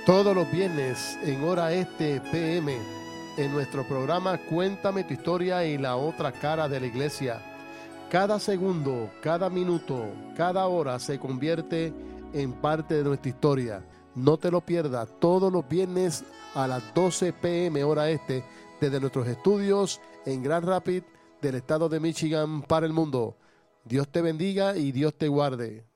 Todos los viernes en hora este PM, en nuestro programa Cuéntame tu historia y la otra cara de la iglesia. Cada segundo, cada minuto, cada hora se convierte en parte de nuestra historia. No te lo pierdas, todos los viernes a las 12 PM hora este, desde nuestros estudios en Grand Rapids del estado de Michigan para el mundo. Dios te bendiga y Dios te guarde.